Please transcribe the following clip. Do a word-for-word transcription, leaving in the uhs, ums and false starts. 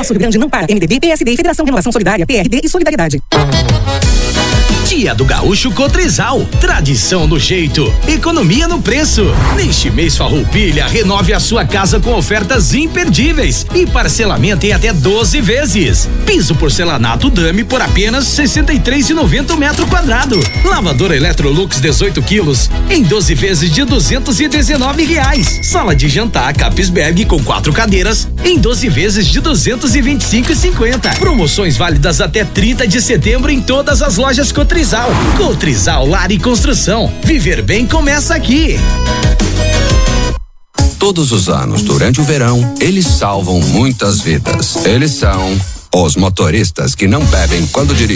Nosso Rio Grande não para. M D B, P S D, Federação Renovação Solidária, P R D e Solidariedade. Dia do Gaúcho Cotrizal, tradição no jeito, economia no preço. Neste mês Farroupilha, renove a sua casa com ofertas imperdíveis e parcelamento em até doze vezes. Piso porcelanato Dami por apenas sessenta e três reais e noventa centavos metro quadrado. Lavadora Electrolux dezoito quilos em doze vezes de duzentos e dezenove reais. Sala de jantar Capisberg com quatro cadeiras em doze vezes de duzentos e vinte e cinco reais e cinquenta centavos. Promoções válidas até trinta de setembro em todas as lojas Cotrizal. Cotrizal Lar e Construção. Viver bem começa aqui. Todos os anos, durante o verão, eles salvam muitas vidas. Eles são os motoristas que não bebem quando dirigem.